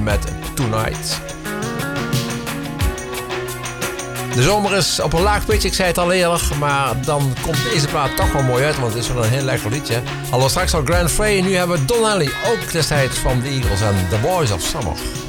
met Tonight. De zomer is op een laag pitje, ik zei het al eerder, maar dan komt deze plaat toch wel mooi uit, want het is wel een heel lekker liedje. Hadden we straks al Grand Frey, nu hebben we Don Henley, ook destijds van de Eagles en The Boys of Summer.